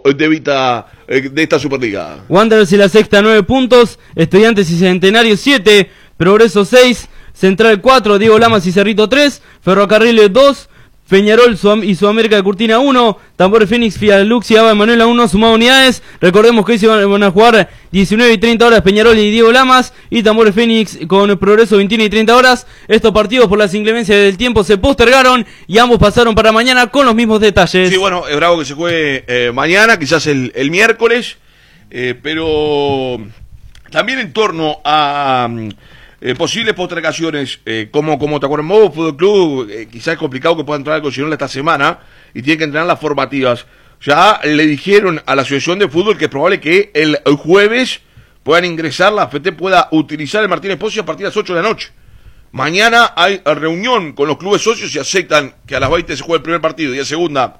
de Vita de esta Superliga. Wanderers y la Sexta 9 puntos, Estudiantes y Centenario 7, Progreso 6, Central 4, Diego Lamas y Cerrito 3, Ferrocarril 2, Peñarol y Sudamérica de Curtina 1, Tambores Fénix, Fialux y Aba Emanuela 1 sumado unidades. Recordemos que hoy se van a jugar 19 y 30 horas Peñarol y Diego Lamas y Tambores Fénix con Progreso 21 y 30 horas. Estos partidos por las inclemencias del tiempo se postergaron y ambos pasaron para mañana con los mismos detalles. Sí, bueno, es bravo que se juegue mañana, quizás el miércoles, pero también en torno a posibles postergaciones, como Tacuarembó Fútbol Club, quizás es complicado que pueda entrar al Cocinol esta semana y tiene que entrenar las formativas. Ya le dijeron a la Asociación de Fútbol que es probable que el jueves puedan ingresar, la AFT pueda utilizar el Martínez Pozzi a partir de las 8 de la noche. Mañana hay reunión con los clubes socios y aceptan que a las 20 se juegue el primer partido y el segundo,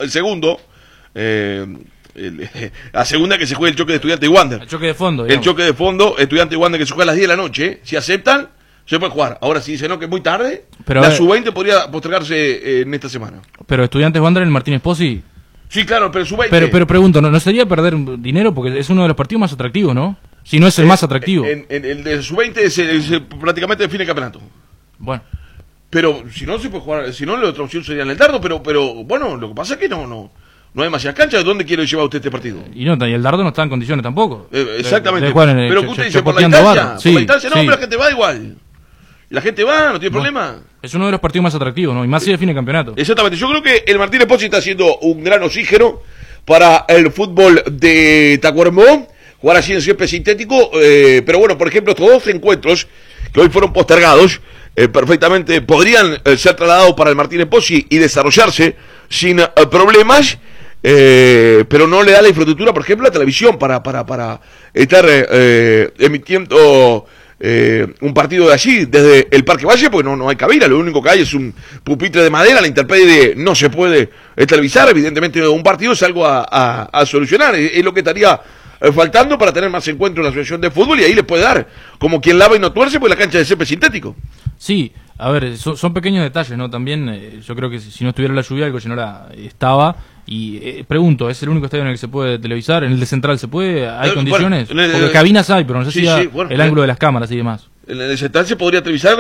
la segunda que se juegue el choque de Estudiante y Wander. El choque de fondo, digamos. El choque de fondo, Estudiante y Wander que se juega a las 10 de la noche. Si aceptan, se puede jugar. Ahora si dicen no, que es muy tarde, pero la sub-20 podría postergarse en esta semana. Pero Estudiantes Wander en el Martínez Pozzi. Sí, claro, pero sub-20. Pero pregunto, ¿no sería perder dinero? Porque es uno de los partidos más atractivos, ¿no? Si no es el más atractivo. El de sub-20 es prácticamente define el campeonato. Bueno. Pero si no se puede jugar, si no la otra opción sería en el dardo, pero bueno, lo que pasa es que no hay demasiadas canchas. ¿Dónde quiere llevar usted este partido? Y el dardo no está en condiciones tampoco. Exactamente. Pero que usted dice por la instancia. Sí, por la instancia, no, pero la gente va igual. La gente va, no tiene problema. Es uno de los partidos más atractivos, ¿no? Y más si define el campeonato. Exactamente. Yo creo que el Martínez Pozzi está haciendo un gran oxígeno para el fútbol de Tacuarembó. Jugar así en césped sintético. Pero bueno, por ejemplo, estos dos encuentros que hoy fueron postergados, perfectamente podrían ser trasladados para el Martínez Pozzi y desarrollarse sin problemas. Pero no le da la infraestructura, por ejemplo, a la televisión para estar emitiendo un partido de allí desde el Parque Valle, porque no hay cabina. Lo único que hay es un pupitre de madera. La intemperie no se puede televisar. Evidentemente un partido es algo a solucionar, es lo que estaría faltando para tener más encuentros en la asociación de fútbol, y ahí le puede dar como quien lava y no tuerce, pues la cancha de césped sintético. Sí, a ver, son pequeños detalles, ¿no? También yo creo que si no estuviera la lluvia, el Cocinora estaba. Y pregunto, ¿es el único estadio en el que se puede televisar? ¿En el de Central se puede? ¿Hay condiciones? Porque cabinas hay, pero no sé si el ángulo de las cámaras y demás. En el de Central se podría televisar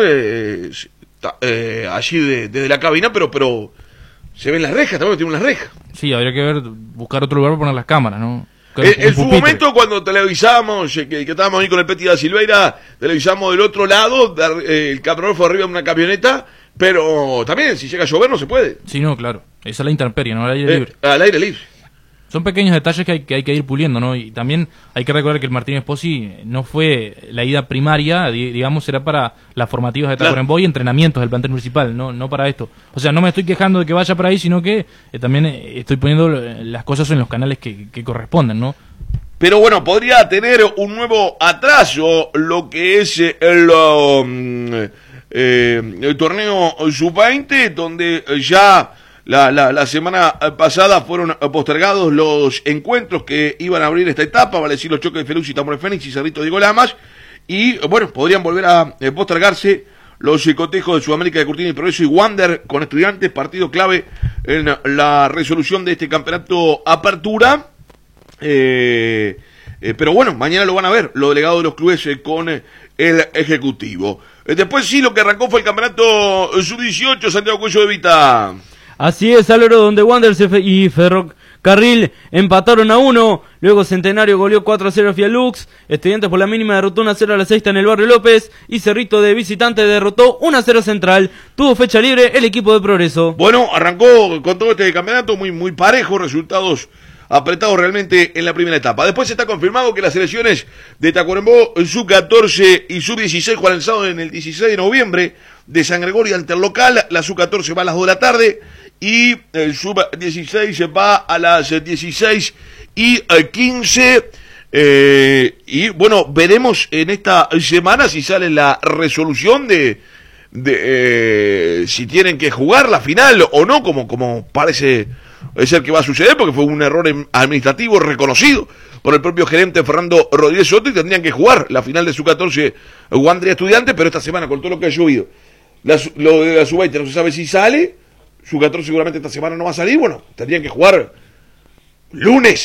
allí desde la cabina, pero se ven las rejas, también tiene unas rejas. Sí, habría que buscar otro lugar para poner las cámaras, ¿no? En su momento, cuando televisamos, que estábamos ahí con el Peti da Silveira, televisamos del otro lado, el camarógrafo arriba de una camioneta, pero también, si llega a llover, no se puede. Sí, no, claro. Esa es la intemperie, ¿no? Al aire libre. Al aire libre. Son pequeños detalles que hay que ir puliendo, ¿no? Y también hay que recordar que el Martínez Pozzi no fue la ida primaria, digamos, era para las formativas de Tacuarembó y entrenamientos del plantel municipal, no para esto. O sea, no me estoy quejando de que vaya para ahí, sino que también estoy poniendo las cosas en los canales que corresponden, ¿no? Pero bueno, podría tener un nuevo atraso lo que es el torneo sub-20, donde ya la semana pasada fueron postergados los encuentros que iban a abrir esta etapa, vale decir los choques de Felux y Tambores Fénix y Cerrito Diego Lamas, y bueno, podrían volver a postergarse los cotejos de Sudamérica de Curtina y Progreso y Wander con Estudiantes, partido clave en la resolución de este campeonato Apertura. Pero bueno, mañana lo van a ver los delegados de los clubes con el ejecutivo. Después sí, lo que arrancó fue el campeonato sub-18, Santiago Cuello de Vita. Así es, Álvaro, donde Wanderers y Ferrocarril empataron a 1, luego Centenario goleó 4-0 a Fialux, Estudiantes por la mínima derrotó 1-0 a la Sexta en el Barrio López, y Cerrito de visitante derrotó 1-0 Central. Tuvo fecha libre el equipo de Progreso. Bueno, arrancó con todo este campeonato muy parejo, resultados apretados realmente en la primera etapa. Después está confirmado que las selecciones de Tacuarembó, sub-14 y sub-16 juegan el sábado en el 16 de noviembre de San Gregorio ante el local. La sub-14 va a las 2 de la tarde y el sub-16 va a las 16:15. Y bueno, veremos en esta semana si sale la resolución de si tienen que jugar la final o no, como parece ser que va a suceder, porque fue un error administrativo reconocido por el propio gerente Fernando Rodríguez Soto, y tendrían que jugar la final de sub-14 Wander Estudiantes, pero esta semana con todo lo que ha llovido, lo de la sub-20 no se sabe si sale, sub-14 seguramente esta semana no va a salir. Bueno, tendrían que jugar lunes